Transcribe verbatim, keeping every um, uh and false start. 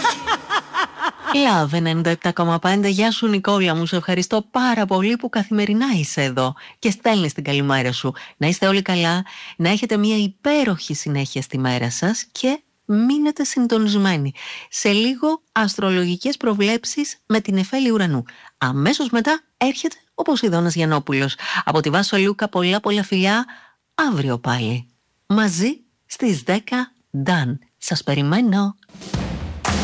Love ενενήντα επτά κόμμα πέντε. Γεια σου Νικόλα μου, σε ευχαριστώ πάρα πολύ που καθημερινά είσαι εδώ και στέλνεις την καλημέρα σου. Να είστε όλοι καλά, να έχετε μια υπέροχη συνέχεια στη μέρα σας και μείνετε συντονισμένοι. Σε λίγο αστρολογικές προβλέψεις με την Νεφέλη Ουρανού. Αμέσως μετά έρχεται ο Ποσειδώνας Γιαννόπουλος. Από τη Βάσο Λούκα πολλά πολλά φιλιά, αύριο πάλι. Μαζί στις δέκα, Done. Σας περιμένω.